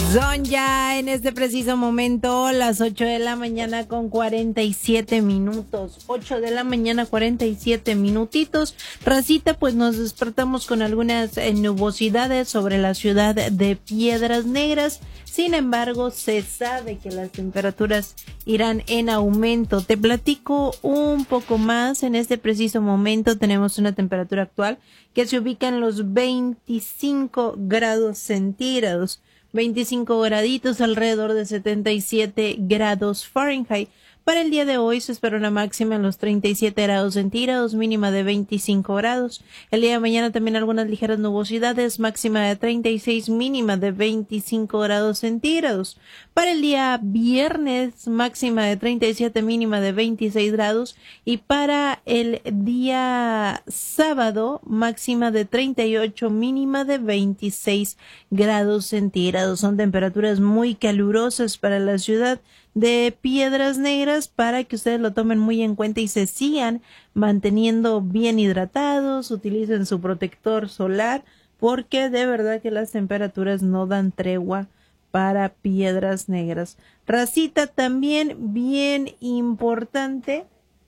Son ya en este preciso momento las 8 de la mañana con 47 minutos. 8 de la mañana 47 minutitos. Racita, pues nos despertamos con algunas nubosidades sobre la ciudad de Piedras Negras. Sin embargo, se sabe que las temperaturas irán en aumento. Te platico un poco más. En este preciso momento tenemos una temperatura actual que se ubica en los 25 grados centígrados. 25 graditos, alrededor de 77 grados Fahrenheit. Para el día de hoy se espera una máxima en los 37 grados centígrados, mínima de 25 grados. El día de mañana también algunas ligeras nubosidades, máxima de 36, mínima de 25 grados centígrados. Para el día viernes, máxima de 37, mínima de 26 grados. Y para el día sábado, máxima de 38, mínima de 26 grados centígrados. Son temperaturas muy calurosas para la ciudad de Piedras Negras, para que ustedes lo tomen muy en cuenta y se sigan manteniendo bien hidratados, utilicen su protector solar, porque de verdad que las temperaturas no dan tregua para Piedras Negras. Racita, también bien importante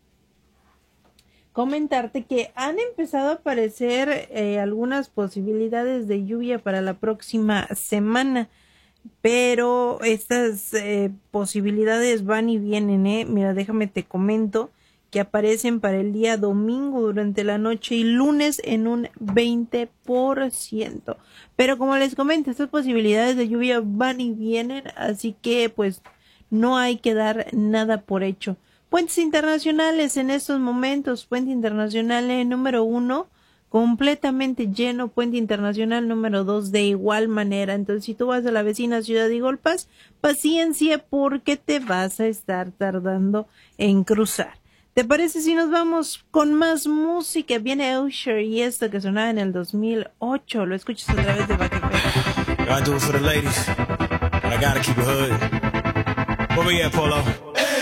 comentarte que han empezado a aparecer algunas posibilidades de lluvia para la próxima semana. Pero estas posibilidades van y vienen, Mira, déjame te comento que aparecen para el día domingo durante la noche y lunes en un 20%. Pero como les comento, estas posibilidades de lluvia van y vienen, así que pues no hay que dar nada por hecho. Puentes internacionales en estos momentos. Puente internacional número 1. Completamente lleno, puente internacional número 2 de igual manera. Entonces, si tú vas a la vecina ciudad de Eagle Pass, paciencia porque te vas a estar tardando en cruzar. ¿Te parece si nos vamos con más música? Viene Usher y esto que sonaba en el 2008. Lo escuchas a través de Back FM. I do it for the ladies, but I gotta keep it hood. Where we at, Polo?